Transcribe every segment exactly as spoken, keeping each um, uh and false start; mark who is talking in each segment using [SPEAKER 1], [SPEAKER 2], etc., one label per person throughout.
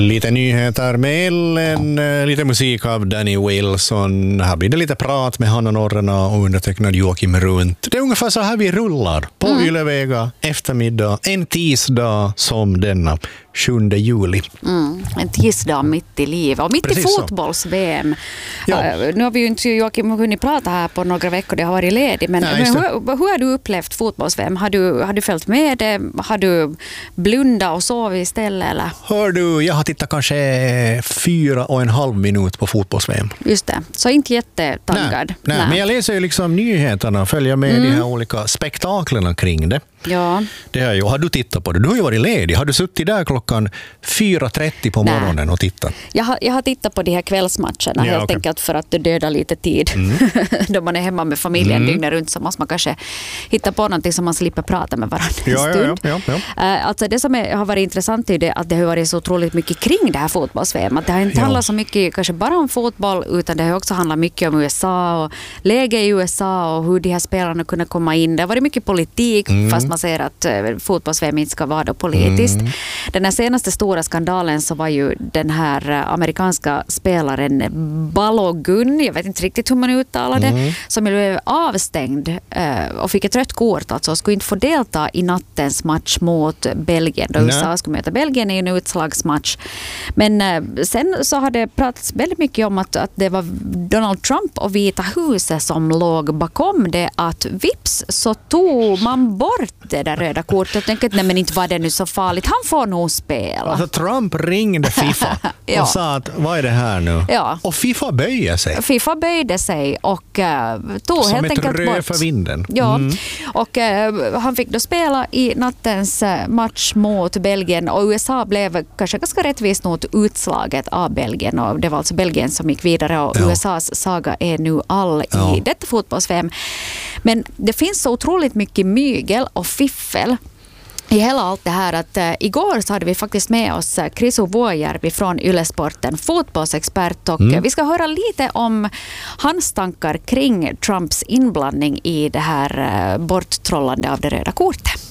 [SPEAKER 1] Lite nyheter med Ellen, lite musik av Danny Wilson. Här blir det lite prat med Hanna Norrena och undertecknad Joakim Runt. Det är ungefär så här vi rullar på mm. Ylevega eftermiddag, en tisdag som denna sjunde juli.
[SPEAKER 2] Mm, en tisdag mitt i livet och mitt Precis i fotbolls-V M.
[SPEAKER 1] Ja.
[SPEAKER 2] Uh, nu har vi ju inte Joakim hunnit prata här på några veckor, det har varit ledigt. Men,
[SPEAKER 1] Nej,
[SPEAKER 2] men hur, hur har du upplevt fotbolls-V M? Har du, har du följt med det? Har du blundat och sovit istället? Eller?
[SPEAKER 1] Hör du, jag har tittat kanske fyra och en halv minut på fotbolls-V M.
[SPEAKER 2] Just det, så inte jättetaggad.
[SPEAKER 1] Nej, nej, nej. Men jag läser ju liksom nyheterna och följer med mm. de här olika spektaklerna kring det.
[SPEAKER 2] Ja.
[SPEAKER 1] Det är ju, har du tittat på det? Du har ju varit ledig. Har du suttit där klockan fyra trettio på morgonen och tittat?
[SPEAKER 2] Jag har, jag har tittat på de här kvällsmatcherna
[SPEAKER 1] ja,
[SPEAKER 2] helt
[SPEAKER 1] okay.
[SPEAKER 2] enkelt för att döda lite tid. Mm. Då man är hemma med familjen mm. dygnet runt så måste man kanske hitta på någonting som man slipper prata med varandra en
[SPEAKER 1] ja,
[SPEAKER 2] stund.
[SPEAKER 1] Ja, ja, ja.
[SPEAKER 2] Uh, alltså det som är, har varit intressant är det att det har varit så otroligt mycket kring det här fotbolls-V M. Att det har inte ja. handlat så mycket kanske bara om fotboll utan det har också handlat mycket om U S A och läge i U S A och hur de här spelarna kunde komma in. Det har varit mycket politik mm. fast man säger att fotbolls-V M inte ska vara då politiskt. Mm. Den här senaste stora skandalen så var ju den här amerikanska spelaren Balogun, jag vet inte riktigt hur man uttalar det, mm. som blev avstängd och fick ett rött kort alltså och skulle inte få delta i nattens match mot Belgien. Då U S A skulle möta Belgien i en utslagsmatch. Men sen så har det pratats väldigt mycket om att, att det var Donald Trump och Vita huset som låg bakom det, att vips så tog man bort det där röda kortet. Jag tänkte att nej men inte var det nu så farligt. Han får nog spela.
[SPEAKER 1] Alltså Trump ringde FIFA ja. och sa att vad är det här nu?
[SPEAKER 2] Ja.
[SPEAKER 1] Och FIFA böjde sig.
[SPEAKER 2] FIFA böjde sig och uh, tog
[SPEAKER 1] Som
[SPEAKER 2] helt enkelt bort.
[SPEAKER 1] Som ett rö för vinden.
[SPEAKER 2] Ja.
[SPEAKER 1] Mm.
[SPEAKER 2] Och uh, han fick då spela i nattens uh, match mot Belgien och U S A blev kanske ganska rättvist mot utslaget av Belgien och det var alltså Belgien som gick vidare och ja. U S A:s saga är nu all ja. i detta fotbolls-V M. Men det finns så otroligt mycket mygel och fiffel i hela allt det här att uh, igår så hade vi faktiskt med oss uh, Krisu Vuojärvi från Yle-sporten, fotbollsexpert och mm. uh, vi ska höra lite om hans tankar kring Trumps inblandning i det här uh, borttrollande av det röda kortet.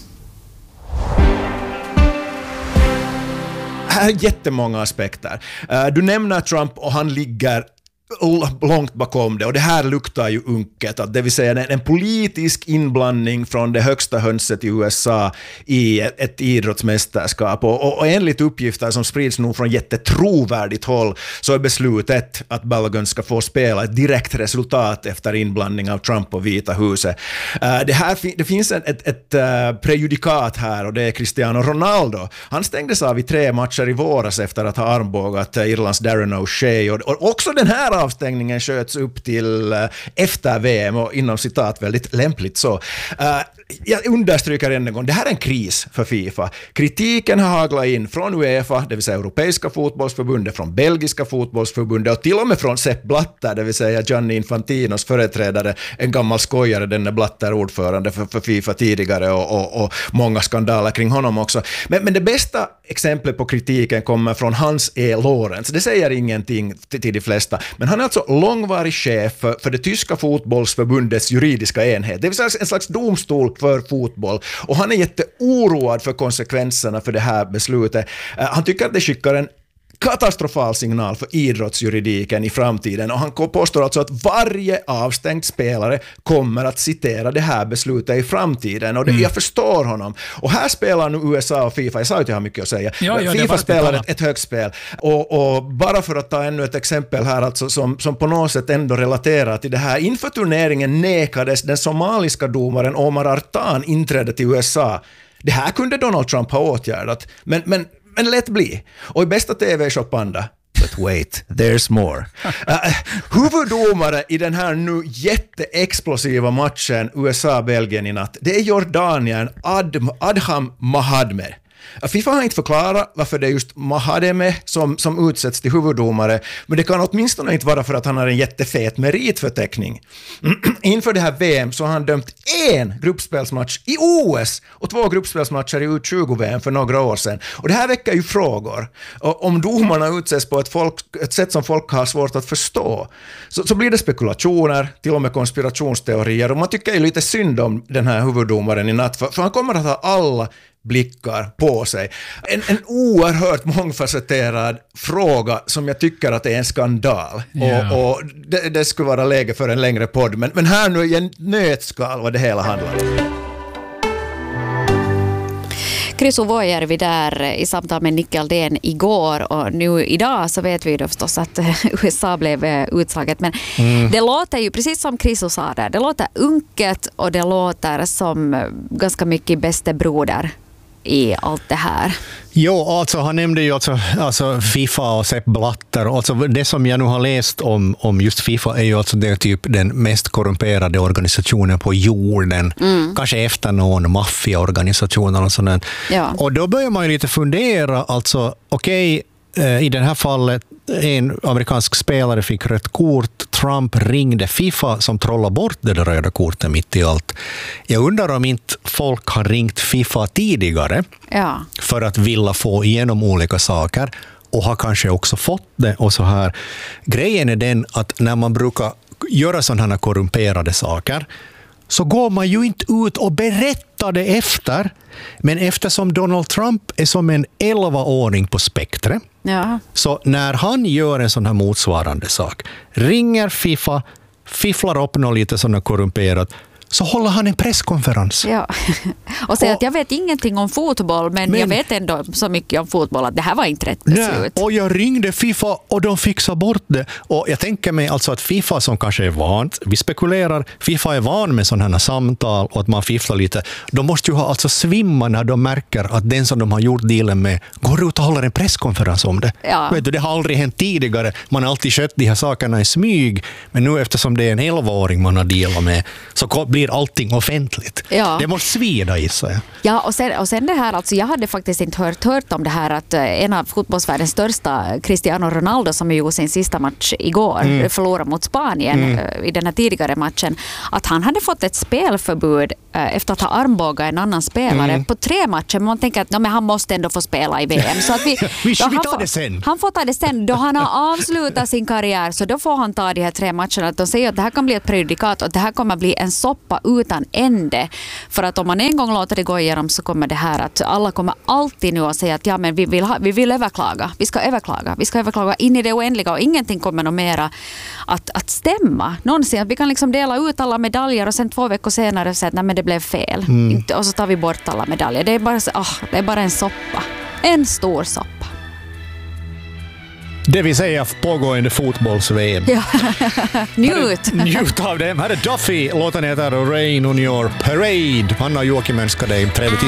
[SPEAKER 3] Här är jättemånga aspekter. Uh, du nämner Trump och han ligger långt bakom det och det här luktar ju unket, att det vill säga en, en politisk inblandning från det högsta hönset i U S A i ett, ett idrottsmästerskap och, och, och enligt uppgifter som sprids nog från jättetrovärdigt håll så är beslutet att Balogun ska få spela ett direkt resultat efter inblandning av Trump och Vita huset. Uh, det, här, det finns ett, ett, ett uh, prejudikat här och det är Cristiano Ronaldo. Han stängdes av i tre matcher i våras efter att ha armbågat uh, Irlands Darren O'Shea och, och också den här avstängningen sköts upp till uh, efter V M och inom citat väldigt lämpligt så. Uh, jag understryker än en gång, det här är en kris för FIFA. Kritiken har haglat in från UEFA, det vill säga Europeiska fotbollsförbundet, från Belgiska fotbollsförbundet och till och med från Sepp Blatter, det vill säga Gianni Infantinos företrädare, en gammal skojare, denne Blatter ordförande för, för FIFA tidigare och, och, och många skandaler kring honom också. Men, men det bästa exemplet på kritiken kommer från Hans E. Lorenz. Det säger ingenting till, till de flesta, men han är alltså långvarig chef för, för det tyska fotbollsförbundets juridiska enhet. Det vill säga en slags domstol för fotboll. Och han är jätteoroad för konsekvenserna för det här beslutet. Uh, han tycker att det skickar en katastrofal signal för idrottsjuridiken i framtiden och han påstår alltså att varje avstängd spelare kommer att citera det här beslutet i framtiden och det, mm. jag förstår honom. Och här spelar nu U S A och FIFA, jag sa att jag har mycket att säga,
[SPEAKER 4] ja, ja,
[SPEAKER 3] FIFA spelar ett, ett högt spel och, och bara för att ta ännu ett exempel här alltså, som, som på något sätt ändå relaterar till det här, inför turneringen nekades den somaliska domaren Omar Artan inträde till U S A. Det här kunde Donald Trump ha åtgärdat, men, men Men lätt bli. Och i bästa T V-shopanda, but wait, there's more. Uh, huvuddomare i den här nu jätteexplosiva matchen U S A-Belgien i natt, det är Jordanien Ad- Adham Mahadmer. FIFA har inte förklarat varför det är just Mahademe som, som utsätts till huvuddomare, men det kan åtminstone inte vara för att han har en jättefet meritförteckning. Inför det här V M så har han dömt en gruppspelsmatch i O S och två gruppspelsmatcher i U tjugo-V M för några år sedan. Och det här väcker ju frågor. Och om domarna utsätts på ett, folk, ett sätt som folk har svårt att förstå så, så blir det spekulationer, till och med konspirationsteorier, och man tycker ju lite synd om den här huvuddomaren i natt, för, för han kommer att ha alla blickar på sig. En, en oerhört mångfacetterad fråga som jag tycker att är en skandal. Yeah. Och, och det, det skulle vara läge för en längre podd. Men, men här nu i en nötskal vad det hela handlar om.
[SPEAKER 2] Chris Uvojärvi där i samtal med Nick Aldén igår, och nu idag så vet vi då förstås att U S A blev utslaget, men mm. det låter ju precis som Chris sa där, det låter unket och det låter som ganska mycket bäste broder i allt det här.
[SPEAKER 1] Jo, alltså han nämnde ju alltså, alltså FIFA och Sepp Blatter. Alltså det som jag nu har läst om, om just FIFA är ju alltså det typ den mest korrumperade organisationen på jorden. Mm. Kanske efter någon maffiaorganisation eller sådant. Ja. Och då börjar man ju lite fundera, alltså okej, okay, i det här fallet en amerikansk spelare fick rött kort. Trump ringde FIFA som trollade bort det där röda kortet mitt i allt. Jag undrar om inte folk har ringt FIFA tidigare ja. för att vilja få igenom olika saker och har kanske också fått det. Och så här. Grejen är den att när man brukar göra sådana här korrumperade saker så går man ju inte ut och berättar det efter. Men eftersom Donald Trump är som en elvaåring på spektret, ja. så när han gör en sån här motsvarande sak, ringer FIFA, fifflar upp något lite sådana korrumperat, så håller han en presskonferens.
[SPEAKER 2] Ja. Och säger och, att jag vet ingenting om fotboll, men, men jag vet ändå så mycket om fotboll att det här var inte rätt beslut. Nej,
[SPEAKER 1] och jag ringde FIFA och de fixade bort det. Och jag tänker mig alltså att FIFA som kanske är vant, vi spekulerar, FIFA är van med sådana här samtal och att man fifflar lite. De måste ju ha alltså svimma när de märker att den som de har gjort dealen med går ut och håller en presskonferens om det. Ja. Vet du, det har aldrig hänt tidigare. Man har alltid skött de här sakerna i smyg, men nu eftersom det är en elvaåring man har dealat med så blir allting offentligt. Ja. Det måste svida i sig.
[SPEAKER 2] Ja, och sen, och sen det här, alltså jag hade faktiskt inte hört, hört om det här att en av fotbollsvärldens största, Cristiano Ronaldo, som gjorde sin sista match igår, mm. förlorade mot Spanien mm. i den här tidigare matchen, att han hade fått ett spelförbud efter att ha armbågat en annan spelare mm. på tre matcher. Man tänker att no, men han måste ändå få spela i V M. Så att vi,
[SPEAKER 1] vi, vi tar det sen.
[SPEAKER 2] Han får ta det sen. Då han har avslutat sin karriär, så då får han ta de här tre matcherna. De säger att det här kan bli ett prejudikat och det här kommer bli en soppa utan ände. För att om man en gång låter det gå igenom så kommer det här att alla kommer alltid nu att säga att ja, men vi vill, ha, vi vill överklaga. Vi ska överklaga. Vi ska överklaga in i det oändliga och ingenting kommer nog mera att, att stämma. Någonsin att vi kan liksom dela ut alla medaljer och sen två veckor senare säga att nej, men det blev fel. Mm. Och så tar vi bort alla medaljer. Det är bara, så, oh, det är bara en soppa. En stor soppa.
[SPEAKER 1] Det vill säga pågående fotbolls-V M.
[SPEAKER 2] Ja. Njut!
[SPEAKER 1] Njut av det. Här är Duffy. Låten heter Rain on your parade. Hanna och Joakim önskar dig trevligt.